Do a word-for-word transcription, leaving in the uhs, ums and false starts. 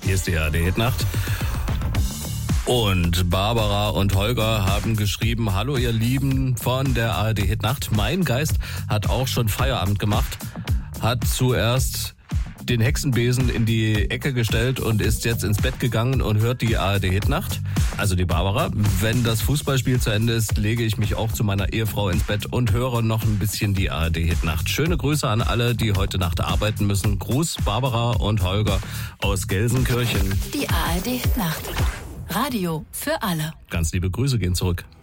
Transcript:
Hier ist die A R D-Hitnacht. Und Barbara und Holger haben geschrieben, hallo ihr Lieben von der A R D-Hitnacht. Mein Geist hat auch schon Feierabend gemacht, hat zuerst den Hexenbesen in die Ecke gestellt und ist jetzt ins Bett gegangen und hört die A R D-Hitnacht. Also die Barbara. Wenn das Fußballspiel zu Ende ist, lege ich mich auch zu meiner Ehefrau ins Bett und höre noch ein bisschen die A R D-Hitnacht. Schöne Grüße an alle, die heute Nacht arbeiten müssen. Gruß Barbara und Holger aus Gelsenkirchen. Die A R D-Hitnacht. Radio für alle. Ganz liebe Grüße gehen zurück.